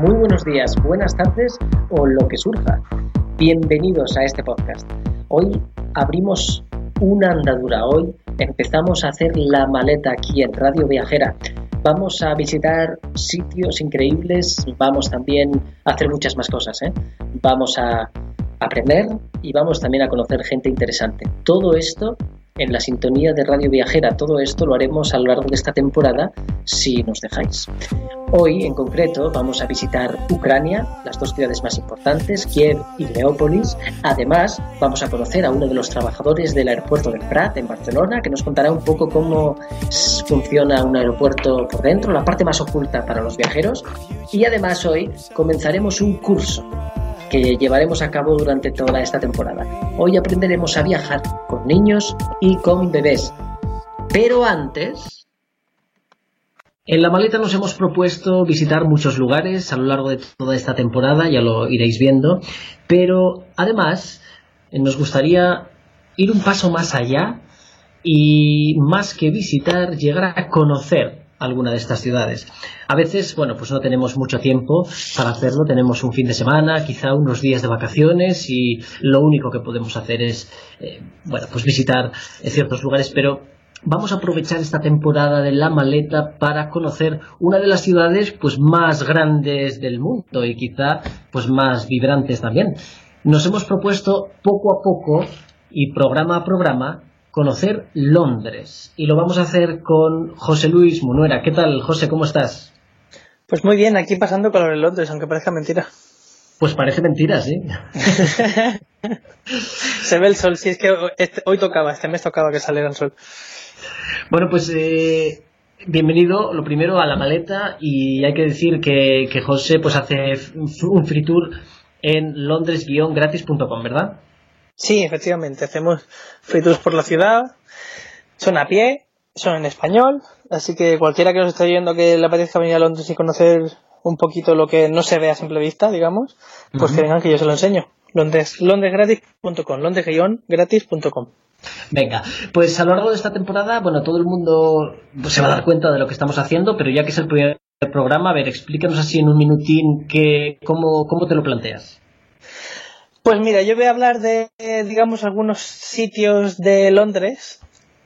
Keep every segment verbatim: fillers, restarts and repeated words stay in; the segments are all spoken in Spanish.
muy buenos días, buenas tardes o lo que surja. Bienvenidos a este podcast. Hoy abrimos una andadura, hoy empezamos a hacer la maleta aquí en Radio Viajera. Vamos a visitar sitios increíbles, vamos también a hacer muchas más cosas, ¿eh? Vamos a aprender y vamos también a conocer gente interesante. Todo esto en la sintonía de Radio Viajera, todo esto lo haremos a lo largo de esta temporada si nos dejáis. Hoy en concreto vamos a visitar Ucrania, las dos ciudades más importantes, Kiev y Leópolis. Además vamos a conocer a uno de los trabajadores del aeropuerto del Prat en Barcelona, que nos contará un poco cómo funciona un aeropuerto por dentro, la parte más oculta para los viajeros. Y además hoy comenzaremos un curso que llevaremos a cabo durante toda esta temporada. Hoy aprenderemos a viajar con niños y con bebés. Pero antes, en la maleta nos hemos propuesto visitar muchos lugares a lo largo de toda esta temporada, ya lo iréis viendo, pero además nos gustaría ir un paso más allá y más que visitar, llegar a conocer alguna de estas ciudades. A veces, bueno, pues no tenemos mucho tiempo para hacerlo, tenemos un fin de semana, quizá unos días de vacaciones y lo único que podemos hacer es, eh, bueno, pues visitar ciertos lugares, pero vamos a aprovechar esta temporada de la maleta para conocer una de las ciudades pues más grandes del mundo y quizá pues más vibrantes también. Nos hemos propuesto poco a poco y programa a programa conocer Londres y lo vamos a hacer con José Luis Munuera. ¿Qué tal, José? ¿Cómo estás? Pues muy bien, aquí pasando calor en Londres, aunque parezca mentira. Pues parece mentira, sí. Se ve el sol, sí, es que este, hoy tocaba, este mes tocaba que saliera el sol. Bueno, pues eh, bienvenido, lo primero, a la maleta, y hay que decir que, que José pues hace un free tour en londres guion gratis punto com, ¿verdad? Sí, efectivamente, hacemos free tours por la ciudad, son a pie, son en español, así que cualquiera que nos esté oyendo que le apetezca venir a Londres y conocer un poquito lo que no se ve a simple vista, digamos, pues uh-huh. que vengan que yo se lo enseño. Londres, londres gratis punto com, londres guion gratis punto com. Venga, pues a lo largo de esta temporada, bueno, todo el mundo se va a dar cuenta de lo que estamos haciendo, pero ya que es el primer programa, a ver, explícanos así en un minutín que, cómo, cómo te lo planteas. Pues mira, yo voy a hablar de, digamos, algunos sitios de Londres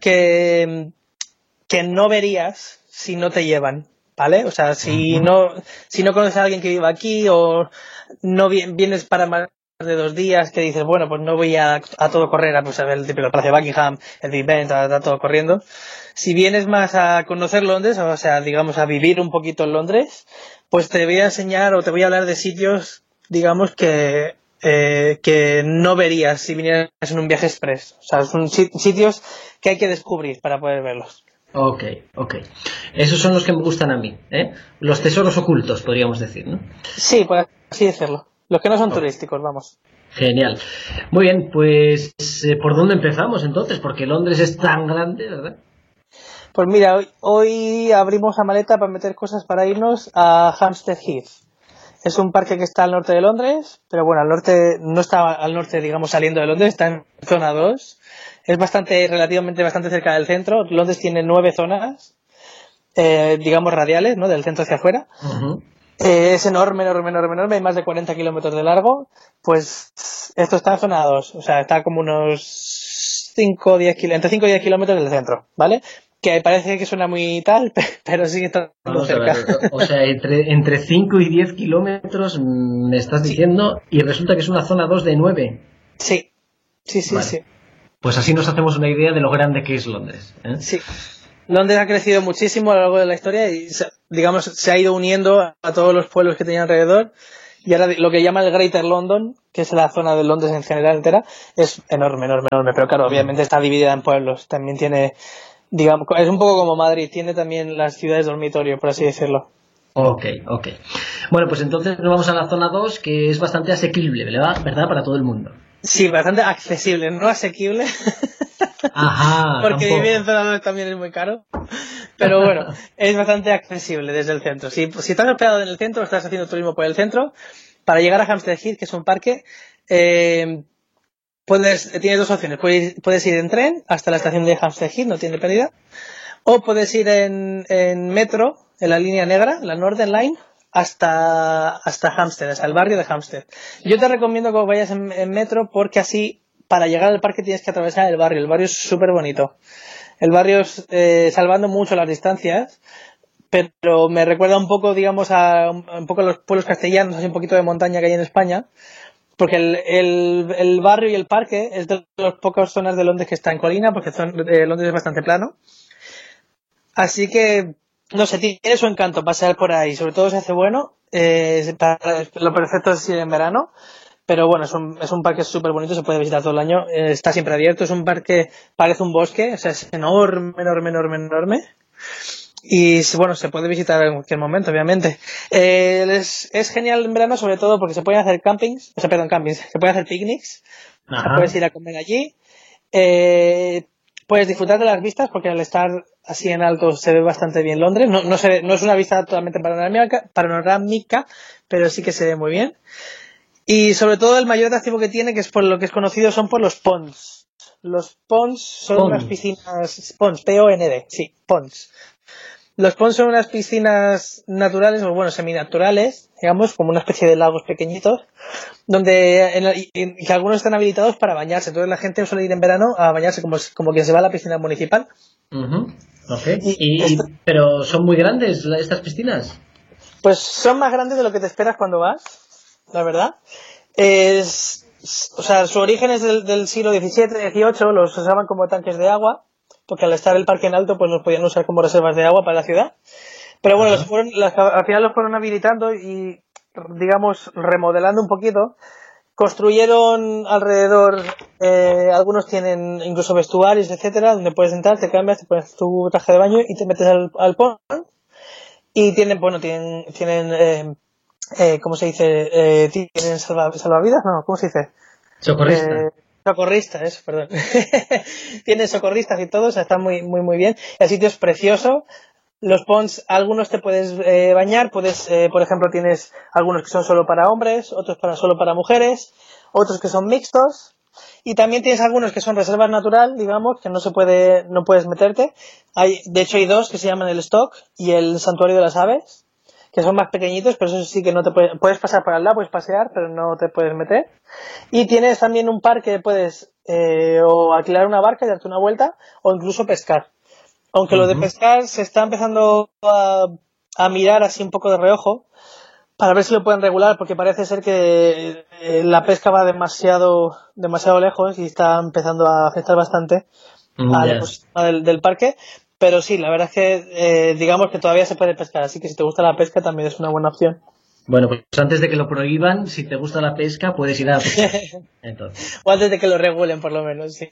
que, que no verías si no te llevan, ¿vale? O sea, si no, si no conoces a alguien que viva aquí o no vienes para más de dos días que dices, bueno, pues no voy a, a todo correr, a, pues, a ver el típico Palacio de Buckingham, el Big Ben, está, está todo corriendo. Si vienes más a conocer Londres, o sea, digamos, a vivir un poquito en Londres, pues te voy a enseñar o te voy a hablar de sitios, digamos, que Eh, que no verías si vinieras en un viaje express. O sea, son sitios que hay que descubrir para poder verlos. Ok, ok. Esos son los que me gustan a mí, ¿eh? Los tesoros ocultos, podríamos decir, ¿no? Sí, por así decirlo. Los que no son okay. turísticos, vamos. Genial. Muy bien, pues eh, ¿por dónde empezamos entonces? Porque Londres es tan grande, ¿verdad? Pues mira, hoy, hoy abrimos la maleta para meter cosas para irnos a Hampstead Heath. Es un parque que está al norte de Londres, pero bueno, al norte no está al norte, digamos, saliendo de Londres, está en zona dos. Es bastante, relativamente bastante cerca del centro. Londres tiene nueve zonas, eh, digamos, radiales, ¿no? Del centro hacia afuera. Uh-huh. Eh, es enorme, enorme, enorme, enorme, hay más de cuarenta kilómetros de largo. Pues esto está en zona dos, o sea, está como unos cinco o diez kilómetros, entre cinco y diez kilómetros del centro, ¿vale? Que parece que suena muy tal, pero sí que está muy cerca. Ver, o sea, entre, entre cinco y diez kilómetros me estás diciendo, sí. Y resulta que es una zona dos de nueve. Sí, sí, sí, vale. Sí. Pues así nos hacemos una idea de lo grande que es Londres, ¿eh? Sí. Londres ha crecido muchísimo a lo largo de la historia y, digamos, se ha ido uniendo a todos los pueblos que tenía alrededor. Y ahora lo que llama el Greater London, que es la zona de Londres en general entera, es enorme, enorme, enorme. Pero claro, obviamente está dividida en pueblos. También tiene, digamos, es un poco como Madrid, tiene también las ciudades dormitorio, por así decirlo. Ok, ok. Bueno, pues entonces nos vamos a la zona dos, que es bastante asequible, ¿verdad? ¿Verdad? Para todo el mundo. Sí, bastante accesible, no asequible. Ajá. Porque tampoco. vivir en zona dos también es muy caro. Pero bueno, es bastante accesible desde el centro. Si, si estás hospedado en el centro, estás haciendo turismo por el centro, para llegar a Hampstead Heath, que es un parque, eh, puedes, tienes dos opciones. Puedes, puedes ir en tren hasta la estación de Hampstead Heath, no tiene pérdida. O puedes ir en, en metro, en la línea negra, la Northern Line, hasta, hasta Hampstead, hasta el barrio de Hampstead. Yo te recomiendo que vayas en, en metro porque así, para llegar al parque tienes que atravesar el barrio. El barrio es súper bonito. El barrio es, eh, salvando mucho las distancias, pero me recuerda un poco, digamos, a un, un poco a los pueblos castellanos, así un poquito de montaña que hay en España, porque el, el, el barrio y el parque es de las pocas zonas de Londres que está en colina, porque son, eh, Londres es bastante plano. Así que, no sé, tiene su encanto pasear por ahí, sobre todo se hace bueno, eh, para, lo perfecto es ir en verano, pero bueno, es un, es un parque súper bonito, se puede visitar todo el año, eh, está siempre abierto, es un parque, parece un bosque, o sea, es enorme, enorme, enorme, enorme. Y bueno, se puede visitar en cualquier momento, obviamente. Eh, es, es genial en verano, sobre todo porque se pueden hacer campings, o sea, perdón, campings, se pueden hacer picnics, o sea, puedes ir a comer allí, eh, puedes disfrutar de las vistas porque al estar así en alto se ve bastante bien Londres, no, no, se ve, no es una vista totalmente panorámica, panorámica, pero sí que se ve muy bien. Y sobre todo el mayor atractivo que tiene, que es por lo que es conocido, son por los ponds. Los ponds son Pond. unas piscinas, ponds, P O N D, sí, ponds. Los ponds son unas piscinas naturales, o bueno, seminaturales, digamos, como una especie de lagos pequeñitos, donde en, y, y que algunos están habilitados para bañarse. Entonces la gente suele ir en verano a bañarse como, como quien se va a la piscina municipal. Uh-huh. Okay. Y, y, esto, ¿Pero son muy grandes estas piscinas? Pues son más grandes de lo que te esperas cuando vas, la verdad. Es, o sea, su origen es del, del siglo diecisiete, dieciocho, los usaban como tanques de agua, porque al estar el parque en alto pues los podían usar como reservas de agua para la ciudad, pero bueno, los fueron, las, al final los fueron habilitando y digamos remodelando un poquito, construyeron alrededor, eh, algunos tienen incluso vestuarios, etcétera, donde puedes entrar, te cambias, te pones tu traje de baño y te metes al, al pond, y tienen, bueno, tienen, tienen eh, eh, ¿cómo se dice? Eh, tienen salva, salvavidas, no, ¿cómo se dice? Socorrista. Eh, Socorristas, eso, perdón. Tiene socorristas y todo, o sea, está muy, muy, muy bien. El sitio es precioso. Los ponds, algunos te puedes eh, bañar, puedes, eh, por ejemplo, tienes algunos que son solo para hombres, otros para solo para mujeres, otros que son mixtos, y también tienes algunos que son reservas natural, digamos, que no se puede, no puedes meterte. Hay, de hecho, hay dos que se llaman el Stock y el Santuario de las Aves, que son más pequeñitos, pero eso sí que no te puedes, puedes pasar por al lado, puedes pasear, pero no te puedes meter. Y tienes también un par que puedes eh, o alquilar una barca y darte una vuelta, o incluso pescar. Aunque uh-huh. Lo de pescar se está empezando a, a mirar así un poco de reojo, para ver si lo pueden regular, porque parece ser que eh, la pesca va demasiado, demasiado lejos y está empezando a afectar bastante mm, al yes. ecosistema del, del parque. Pero sí, la verdad es que eh, digamos que todavía se puede pescar, así que si te gusta la pesca también es una buena opción. Bueno, pues antes de que lo prohíban, si te gusta la pesca, puedes ir a pescar. Entonces. O antes de que lo regulen, por lo menos, sí.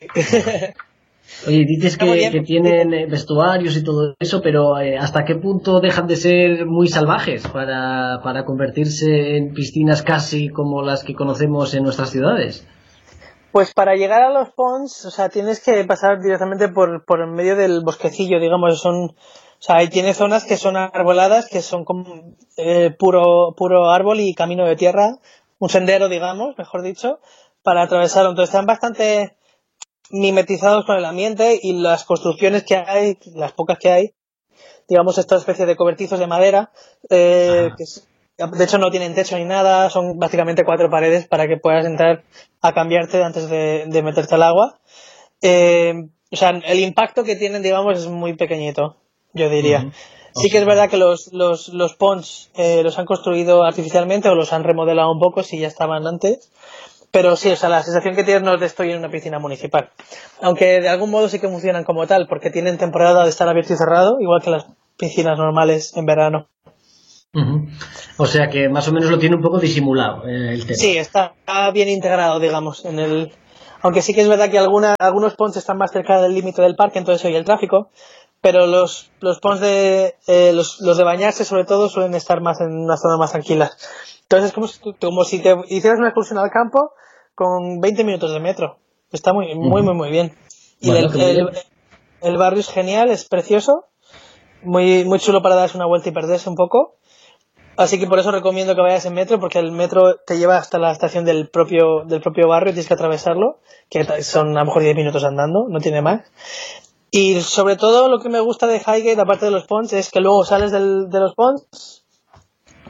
Oye, dices que, que tienen eh, vestuarios y todo eso, pero eh, ¿hasta qué punto dejan de ser muy salvajes para, para convertirse en piscinas casi como las que conocemos en nuestras ciudades? Pues para llegar a los ponds, o sea, tienes que pasar directamente por, por en medio del bosquecillo, digamos, son, o sea, ahí tiene zonas que son arboladas, que son como eh, puro, puro árbol y camino de tierra, un sendero, digamos, mejor dicho, para atravesarlo. Entonces están bastante mimetizados con el ambiente y las construcciones que hay, las pocas que hay, digamos, esta especie de cobertizos de madera, eh, que es, de hecho no tienen techo ni nada, son básicamente cuatro paredes para que puedas entrar a cambiarte antes de, de meterte al agua. Eh, o sea, el impacto que tienen, digamos, es muy pequeñito, yo diría. Uh-huh. Sí que es verdad que los, los, los ponds eh, los han construido artificialmente o los han remodelado un poco si ya estaban antes. Pero sí, o sea, la sensación que tienes no es de estoy en una piscina municipal. Aunque de algún modo sí que funcionan como tal, porque tienen temporada de estar abierto y cerrado, igual que las piscinas normales en verano. Uh-huh. O sea que más o menos lo tiene un poco disimulado eh, el tema. Sí, está bien integrado, digamos, en el. Aunque sí que es verdad que alguna, algunos ponds están más cerca del límite del parque, entonces oye el tráfico, pero los, los ponds de eh, los, los de bañarse sobre todo suelen estar más en unas zonas más tranquilas. Entonces es como si, como si te hicieras una excursión al campo con veinte minutos de metro. Está muy, muy, uh-huh. muy, muy bien. Y bueno, el, el, bien. el barrio es genial, es precioso, muy, muy chulo para darse una vuelta y perderse un poco. Así que por eso recomiendo que vayas en metro, porque el metro te lleva hasta la estación del propio, del propio barrio y tienes que atravesarlo, que son a lo mejor diez minutos andando, no tiene más. Y sobre todo lo que me gusta de Highgate, aparte de los ponds, es que luego sales del, de los ponds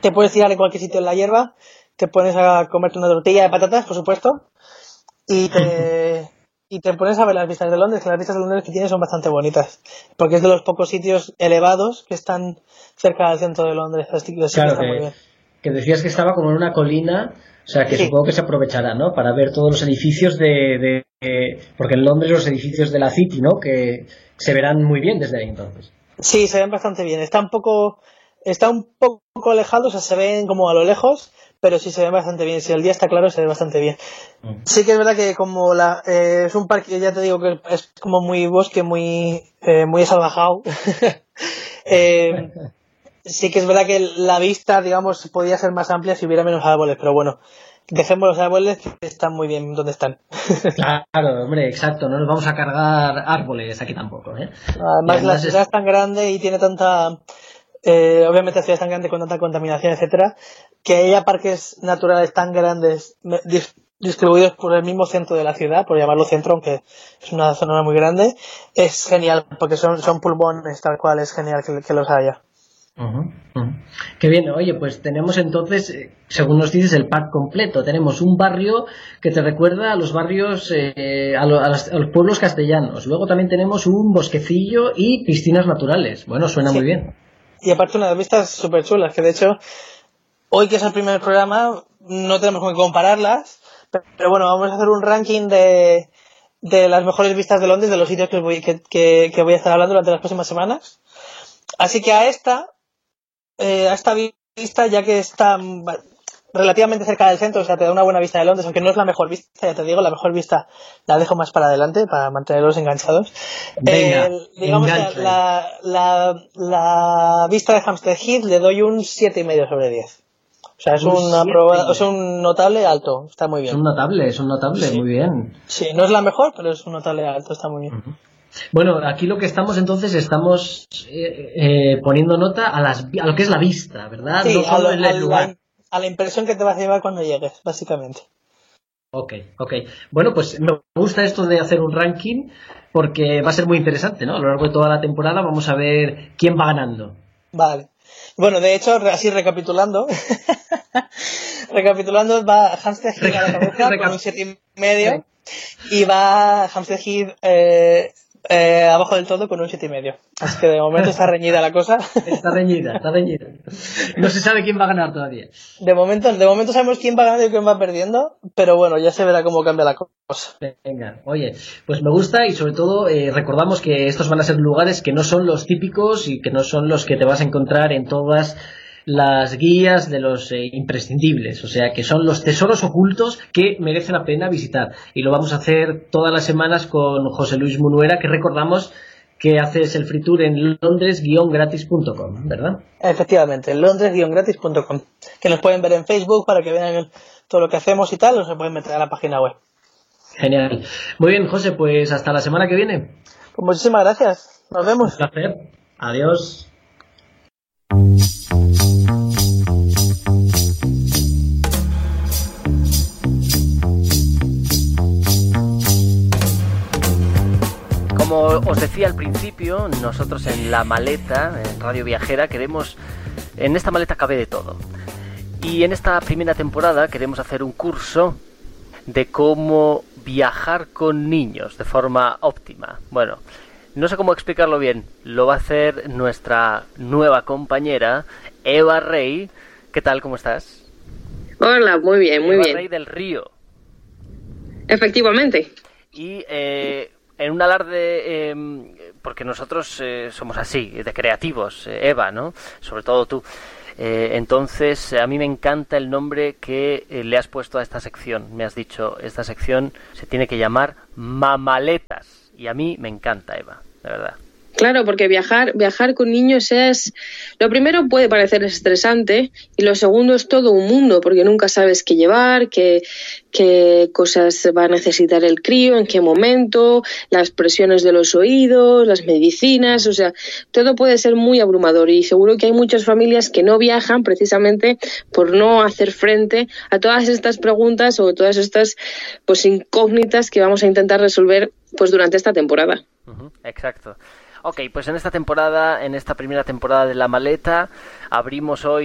te puedes tirar en cualquier sitio en la hierba, te pones a comerte una tortilla de patatas, por supuesto, y te, y te pones a ver las vistas de Londres, que las vistas de Londres que tienes son bastante bonitas, porque es de los pocos sitios elevados que están cerca del centro de Londres, así que, claro, está que, muy bien. Que decías que estaba como en una colina, o sea que Sí. supongo que se aprovechará, ¿no? Para ver todos los edificios de, de, de... Porque en Londres los edificios de la City, ¿no? Que se verán muy bien desde ahí entonces. Sí, se ven bastante bien. Está un poco, está un poco alejado, o sea, se ven como a lo lejos, pero sí se ven bastante bien. Si el día está claro, se ve bastante bien. Mm. Sí que es verdad que como la, eh, es un parque, ya te digo que es como muy bosque, muy, eh, muy salvajado. eh, sí que es verdad que la vista, digamos, podría ser más amplia si hubiera menos árboles, pero bueno, dejemos los árboles que están muy bien donde están. Claro, hombre, exacto, no nos vamos a cargar árboles aquí tampoco, ¿eh? Además, además la ciudad es... es tan grande y tiene tanta, eh, obviamente la ciudad es tan grande con tanta contaminación, etcétera, que haya parques naturales tan grandes dis- distribuidos por el mismo centro de la ciudad, por llamarlo centro, aunque es una zona muy grande, es genial, porque son, son pulmones tal cual, es genial que, que los haya. Uh-huh, uh-huh. Qué bien, oye, pues tenemos entonces, según nos dices, el pack completo. Tenemos un barrio que te recuerda a los barrios, eh, a, lo, a, los, a los pueblos castellanos. Luego también tenemos un bosquecillo y piscinas naturales. Bueno, suena sí. muy bien. Y aparte unas vistas súper chulas, que de hecho, hoy que es el primer programa, no tenemos con qué compararlas, pero, pero bueno, vamos a hacer un ranking de, de las mejores vistas de Londres, de los sitios que voy, que, que, que voy a estar hablando durante las próximas semanas. Así que a esta... Eh, a esta vista, ya que está relativamente cerca del centro, o sea, te da una buena vista de Londres, aunque no es la mejor vista, ya te digo, la mejor vista la dejo más para adelante, para mantenerlos enganchados. Venga, eh, digamos que la, la, la vista de Hampstead Heath le doy un siete y medio sobre diez. O sea, es un, aprobado, es un notable alto, está muy bien. Es un notable, es un notable, sí. Muy bien. Sí, no es la mejor, pero es un notable alto, está muy bien. Uh-huh. Bueno, aquí lo que estamos entonces estamos eh, eh, poniendo nota a, las, a lo que es la vista, ¿verdad? Sí, no solo a, lo, el a, lugar. La, a la impresión que te vas a llevar cuando llegues, básicamente. Ok, ok. Bueno, pues me gusta esto de hacer un ranking porque va a ser muy interesante, ¿no? A lo largo de toda la temporada vamos a ver quién va ganando. Vale. Bueno, de hecho, así recapitulando, recapitulando, va Hampstead Heath a la cabeza con un siete y medio y va Hampstead Heath eh, Eh, abajo del todo con un siete y medio. Así que de momento está reñida la cosa. Está reñida, está reñida. No se sabe quién va a ganar todavía. De momento, de momento sabemos quién va ganando y quién va perdiendo, pero bueno, ya se verá cómo cambia la cosa. Venga, oye, pues me gusta y sobre todo eh, recordamos que estos van a ser lugares que no son los típicos y que no son los que te vas a encontrar en todas las guías de los eh, imprescindibles, o sea que son los tesoros ocultos que merecen la pena visitar, y lo vamos a hacer todas las semanas con José Luis Munuera, que recordamos que haces el free tour en londres guion gratis punto com, ¿verdad? Efectivamente, londres guion gratis punto com, que nos pueden ver en Facebook para que vean todo lo que hacemos y tal, o se pueden meter a la página web. Genial. Muy bien, José, pues hasta la semana que viene. Pues muchísimas gracias, nos vemos. Un placer, adiós. Como os decía al principio, nosotros en La Maleta, en Radio Viajera, queremos, en esta maleta cabe de todo. Y en esta primera temporada queremos hacer un curso de cómo viajar con niños de forma óptima. Bueno, no sé cómo explicarlo bien, lo va a hacer nuestra nueva compañera, Eva Rey. ¿Qué tal? ¿Cómo estás? Hola, muy bien, muy Eva bien. Rey del Río. Efectivamente. Y eh, en un alarde, eh, porque nosotros eh, somos así, de creativos, eh, Eva, ¿no? Sobre todo tú. Eh, entonces, a mí me encanta el nombre que eh, le has puesto a esta sección. Me has dicho, esta sección se tiene que llamar Mamaletas. Y a mí me encanta, Eva, de verdad. Claro, porque viajar viajar con niños es... Lo primero puede parecer estresante y lo segundo es todo un mundo, porque nunca sabes qué llevar, qué, qué cosas va a necesitar el crío, en qué momento, las presiones de los oídos, las medicinas, o sea, todo puede ser muy abrumador y seguro que hay muchas familias que no viajan precisamente por no hacer frente a todas estas preguntas o todas estas pues incógnitas que vamos a intentar resolver pues durante esta temporada. Uh-huh, exacto. Ok, pues en esta temporada, en esta primera temporada de La Maleta, abrimos hoy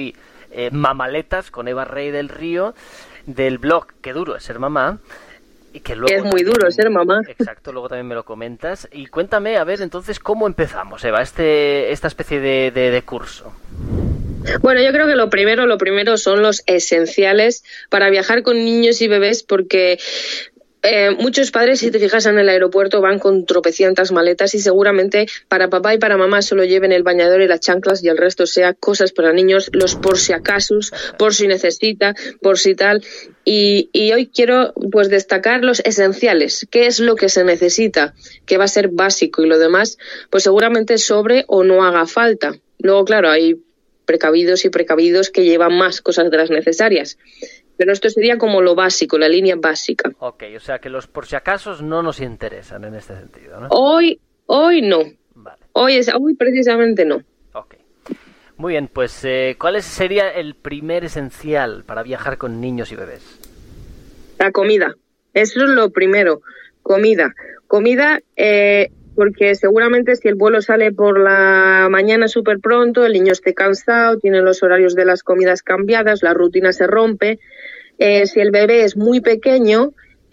eh, Mamaletas con Eva Rey del Río, del blog Qué duro es ser mamá. Y que luego es muy también, duro ser mamá. Exacto, luego también me lo comentas. Y cuéntame, a ver, entonces, ¿cómo empezamos, Eva, este, esta especie de, de, de curso? Bueno, yo creo que lo primero, lo primero son los esenciales para viajar con niños y bebés, porque Eh, muchos padres, si te fijas en el aeropuerto, van con tropecientas maletas y seguramente para papá y para mamá solo lleven el bañador y las chanclas y el resto sea cosas para niños, los por si acasos, por si necesita, por si tal. Y, y hoy quiero pues destacar los esenciales, qué es lo que se necesita, que va a ser básico y lo demás pues seguramente sobre o no haga falta. Luego, claro, hay precavidos y precavidos que llevan más cosas de las necesarias. Pero esto sería como lo básico, la línea básica. Ok, o sea que los por si acasos no nos interesan en este sentido, ¿no? Hoy, hoy no. Vale. Hoy, es, hoy precisamente no. Ok. Muy bien, pues eh, ¿cuál sería el primer esencial para viajar con niños y bebés? La comida. Eso es lo primero. Comida. Comida, eh, porque seguramente si el vuelo sale por la mañana súper pronto, el niño esté cansado, tiene los horarios de las comidas cambiadas, la rutina se rompe. Eh, si el bebé es muy pequeño,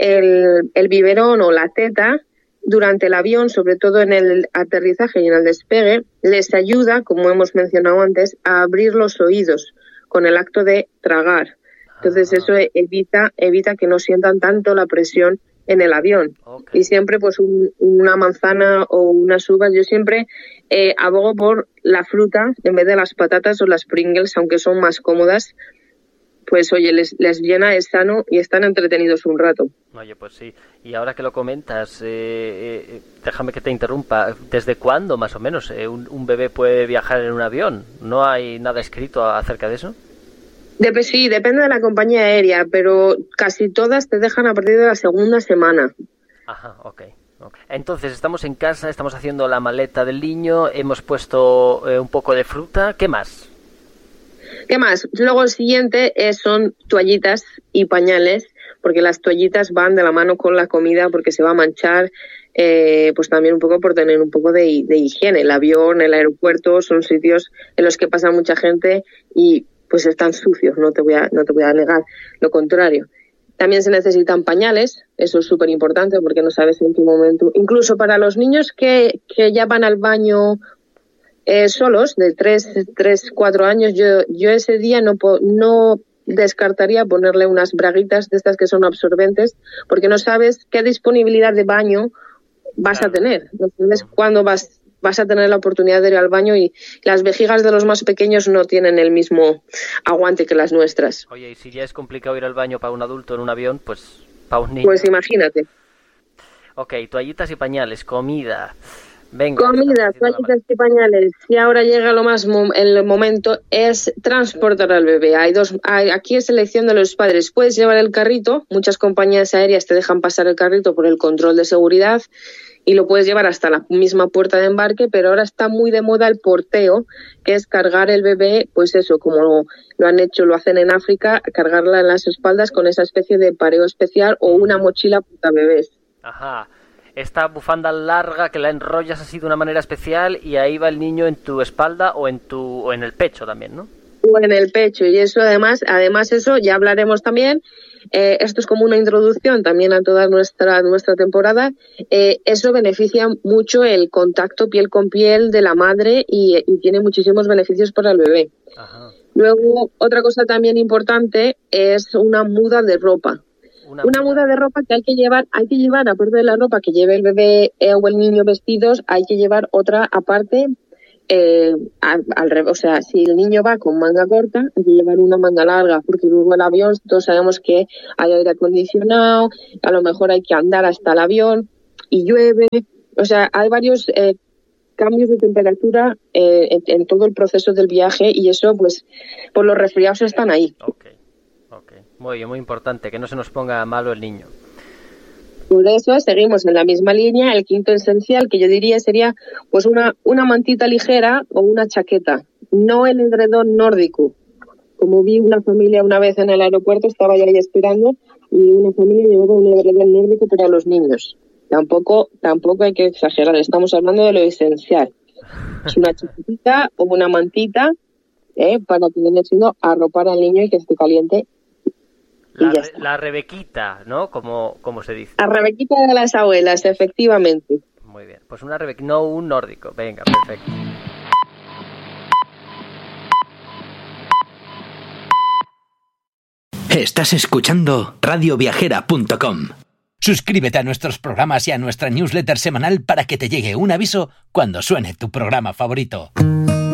el, el biberón o la teta, durante el avión, sobre todo en el aterrizaje y en el despegue, les ayuda, como hemos mencionado antes, a abrir los oídos con el acto de tragar. Entonces eso evita, evita que no sientan tanto la presión en el avión. Okay. Y siempre pues un, una manzana o unas uvas. Yo siempre eh, abogo por la fruta en vez de las patatas o las Pringles, aunque son más cómodas. Pues oye, les, les llena, es sano y están entretenidos un rato. Oye, pues sí. Y ahora que lo comentas, eh, eh, déjame que te interrumpa. ¿Desde cuándo, más o menos, eh, un, un bebé puede viajar en un avión? ¿No hay nada escrito acerca de eso? Dep- sí, depende de la compañía aérea, pero casi todas te dejan a partir de la segunda semana. Ajá, ok. okay. Entonces, estamos en casa, estamos haciendo la maleta del niño, hemos puesto eh, un poco de fruta. ¿Qué más? ¿Qué más? Luego el siguiente es, son toallitas y pañales, porque las toallitas van de la mano con la comida porque se va a manchar, eh, pues también un poco por tener un poco de, de higiene. El avión, el aeropuerto son sitios en los que pasa mucha gente y pues están sucios, no te voy a, no te voy a negar lo contrario. También se necesitan pañales, eso es súper importante porque no sabes en qué momento. Incluso para los niños que, que ya van al baño eh, solos, de tres, cuatro años, yo, yo ese día no, no descartaría ponerle unas braguitas de estas que son absorbentes porque no sabes qué disponibilidad de baño vas claro. a tener. No sabes cuándo vas vas a tener la oportunidad de ir al baño y las vejigas de los más pequeños no tienen el mismo aguante que las nuestras. Oye, y si ya es complicado ir al baño para un adulto en un avión, pues para un niño... Pues imagínate. Ok, toallitas y pañales, comida... Venga, comida, toallitas y pañales. Y ahora llega lo más mo- el momento, es transportar al bebé. Hay dos, hay, aquí es elección de los padres. Puedes llevar el carrito, muchas compañías aéreas te dejan pasar el carrito por el control de seguridad y lo puedes llevar hasta la misma puerta de embarque, pero ahora está muy de moda el porteo, que es cargar el bebé, pues eso, como lo, lo han hecho, lo hacen en África, cargarla en las espaldas con esa especie de pareo especial o una mochila para bebés. Ajá. Esta bufanda larga que la enrollas así de una manera especial y ahí va el niño en tu espalda o en tu o en el pecho también, ¿no? O en el pecho, y eso además, además eso ya hablaremos también, eh, esto es como una introducción también a toda nuestra nuestra temporada, eh, eso beneficia mucho el contacto piel con piel de la madre y, y tiene muchísimos beneficios para el bebé. Ajá. Luego, otra cosa también importante es una muda de ropa. Una, una muda de ropa que hay que llevar, hay que llevar, aparte de la ropa que lleve el bebé eh, o el niño vestidos, hay que llevar otra aparte, eh, al, al revés. O sea, si el niño va con manga corta, hay que llevar una manga larga, porque luego el avión, todos sabemos que hay aire acondicionado, a lo mejor hay que andar hasta el avión y llueve. O sea, hay varios eh, cambios de temperatura eh, en, en todo el proceso del viaje y eso, pues, por los resfriados están ahí. Okay. Muy bien, muy importante, que no se nos ponga malo el niño. Por eso seguimos en la misma línea. El quinto esencial, que yo diría sería pues una, una mantita ligera o una chaqueta, no el edredón nórdico. Como vi una familia una vez en el aeropuerto, estaba yo ahí esperando, y una familia llevaba un edredón nórdico para los niños. Tampoco, tampoco hay que exagerar, estamos hablando de lo esencial. Es una chaquetita o una mantita ¿eh? Para que viene siendo arropar al niño y que esté caliente. La, re, la rebequita, ¿no? Como, como se dice. La rebequita de las abuelas, efectivamente. Muy bien, pues una rebequita, no un nórdico. Venga, perfecto. Estás escuchando radio viajera punto com. Suscríbete a nuestros programas y a nuestra newsletter semanal para que te llegue un aviso cuando suene tu programa favorito.